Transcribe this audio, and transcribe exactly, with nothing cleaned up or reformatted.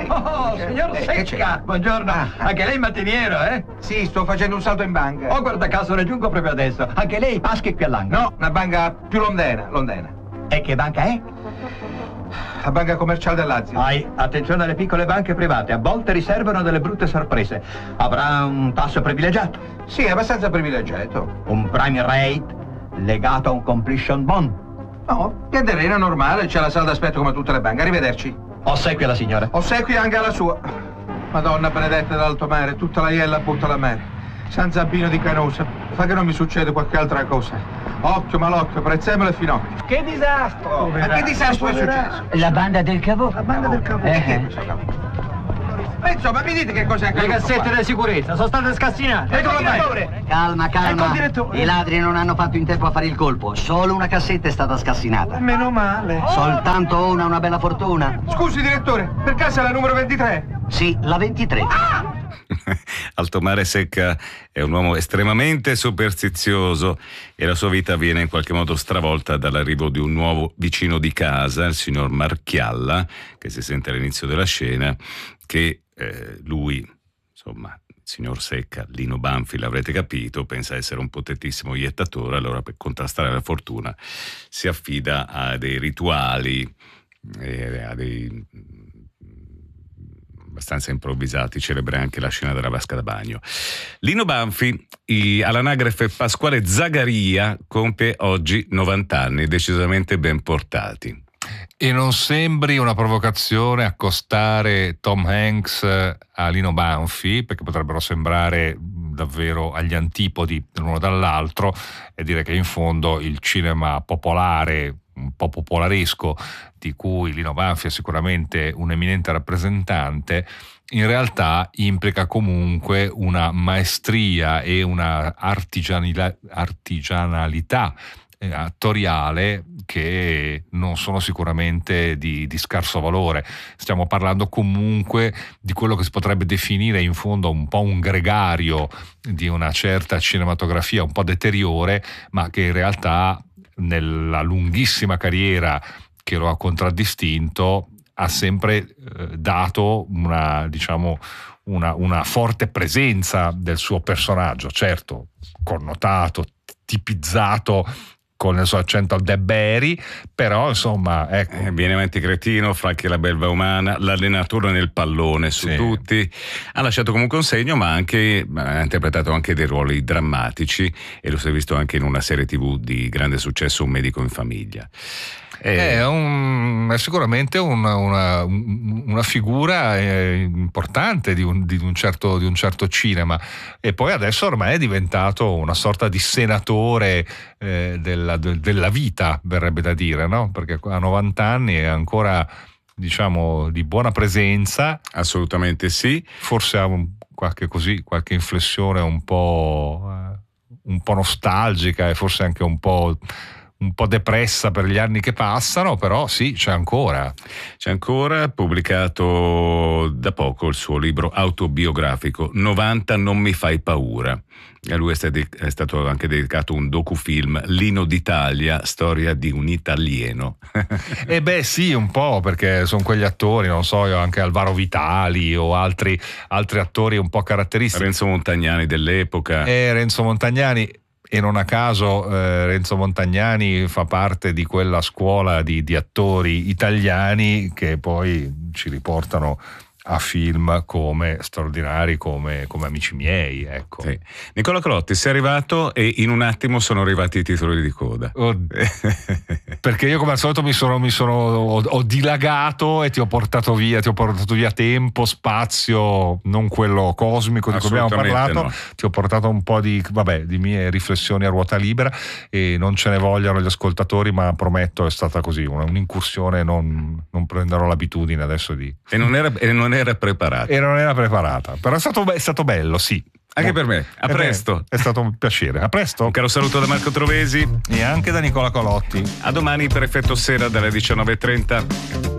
Oh, signor Eh, che Secca, c'è? buongiorno. Ah. Anche lei mattiniero, eh? Sì, sto facendo un salto in banca. Oh, guarda caso, raggiungo proprio adesso. Anche lei paschi qui all'angolo. No, una banca più londena, londena. E che banca è? La banca commerciale del Lazio. Ai, attenzione alle piccole banche private, a volte riservano delle brutte sorprese. Avrà un tasso privilegiato, Sì, è abbastanza privilegiato. un prime rate legato a un completion bond. No, pianterina normale, c'è la sala d'aspetto come tutte le banche. Arrivederci. Ossequio alla signora. Ossequi anche alla sua. Madonna benedetta dell'alto mare, tutta la iella butta la mare. San Zabbino di Canosa, fa che non mi succede qualche altra cosa. Occhio, malocchio, prezzemolo e finocchio. Che disastro! Ma che disastro è successo? La banda del cavò. La banda del cavolo. Eh, Che è eh. questo cavolo? Ma insomma, mi dite che cos'è Le accaduto cassette qua? di sicurezza sono state scassinate. Ecco, direttore! Calma, Ecco calma. il direttore. I ladri non hanno fatto in tempo a fare il colpo. Solo una cassetta è stata scassinata. Meno male. Soltanto una, una bella fortuna. Scusi, direttore, per caso è la numero ventitré? Sì, la ventitré. Altomare Secca è un uomo estremamente superstizioso e la sua vita viene in qualche modo stravolta dall'arrivo di un nuovo vicino di casa, il signor Marchialla, che si sente all'inizio della scena, che eh, lui, insomma, il signor Secca, Lino Banfi, l'avrete capito, pensa essere un potentissimo iettatore, allora per contrastare la fortuna si affida a dei rituali, eh, a dei abbastanza improvvisati, celebra anche la scena della vasca da bagno. Lino Banfi, i, all'anagrafe Pasquale Zagaria, compie oggi novanta anni, decisamente ben portati. E non sembri una provocazione accostare Tom Hanks a Lino Banfi, perché potrebbero sembrare davvero agli antipodi l'uno dall'altro, e dire che in fondo il cinema popolare, un po' popolaresco, di cui Lino Banfi è sicuramente un eminente rappresentante, in realtà implica comunque una maestria e una artigianila- artigianalità eh, attoriale che non sono sicuramente di, di scarso valore. Stiamo parlando comunque di quello che si potrebbe definire in fondo un po' un gregario di una certa cinematografia un po' deteriore, ma che in realtà nella lunghissima carriera che lo ha contraddistinto ha sempre eh, dato una, diciamo, una, una forte presenza del suo personaggio, certo connotato, tipizzato con il suo accento al Deberi, però insomma ecco. Eh, viene avanti cretino, Franchi la belva umana, l'allenatore nel pallone su Sì. tutti, ha lasciato comunque un segno, ma anche ha interpretato anche dei ruoli drammatici e lo si è visto anche in una serie tv di grande successo, Un medico in famiglia. Eh, È, un, è sicuramente una, una, una figura eh, importante di un, di, un certo, di un certo cinema, e poi adesso ormai è diventato una sorta di senatore eh, della, de, della vita, verrebbe da dire, no? Perché a novanta anni è ancora, diciamo, di buona presenza. assolutamente sì. Forse ha un, qualche, così, qualche inflessione un po', eh, un po' nostalgica e forse anche un po'... un po' depressa per gli anni che passano, però sì, c'è ancora. C'è ancora, pubblicato da poco il suo libro autobiografico novanta non mi fai paura. A lui è stato, è stato anche dedicato un docufilm, Lino d'Italia, storia di un italiano. E beh sì, un po', perché sono quegli attori, non so, anche Alvaro Vitali o altri, altri attori un po' caratteristici. Renzo Montagnani dell'epoca. E Renzo Montagnani. E non a caso eh, Renzo Montagnani fa parte di quella scuola di, di attori italiani che poi ci riportano a film come straordinari come, come Amici miei, ecco. Sì. Nicola Colotti, sei arrivato e in un attimo sono arrivati i titoli di coda. Oh, perché io come al solito mi sono, mi sono ho, ho dilagato e ti ho portato via ti ho portato via tempo, spazio, non quello cosmico di cui abbiamo parlato, no. Ti ho portato un po' di vabbè di mie riflessioni a ruota libera, e non ce ne vogliono gli ascoltatori, ma prometto è stata così una, un'incursione, non, non prenderò l'abitudine adesso di E non era, e non era preparato. e non era preparata, però è stato, è stato bello, sì. Anche per me. A Eh beh, presto. è stato un piacere. A presto. Un caro saluto da Marco Trovesi E anche da Nicola Colotti. a domani per Effetto Sera dalle diciannove e trenta.